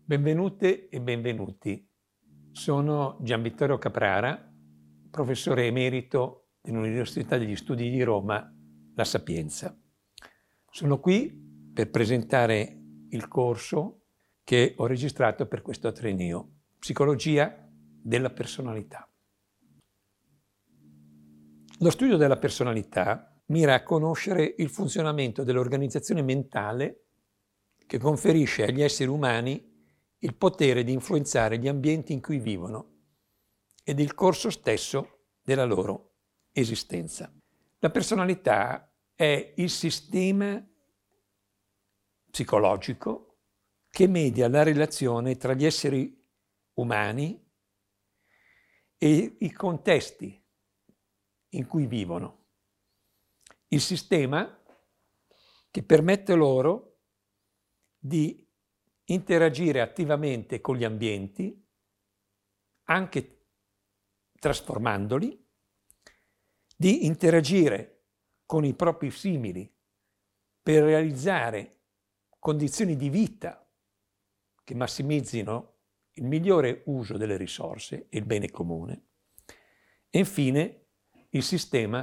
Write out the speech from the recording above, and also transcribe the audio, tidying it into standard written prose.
Benvenute e benvenuti. Sono Gianvittorio Caprara, professore emerito dell'Università degli Studi di Roma, La Sapienza. Sono qui per presentare il corso che ho registrato per questo Ateneo, Psicologia della personalità. Lo studio della personalità mira a conoscere il funzionamento dell'organizzazione mentale che conferisce agli esseri umani il potere di influenzare gli ambienti in cui vivono ed il corso stesso della loro esistenza. La personalità è il sistema psicologico che media la relazione tra gli esseri umani e i contesti in cui vivono. Il sistema che permette loro di interagire attivamente con gli ambienti, anche trasformandoli, di interagire con i propri simili per realizzare condizioni di vita che massimizzino il migliore uso delle risorse e il bene comune. E infine il sistema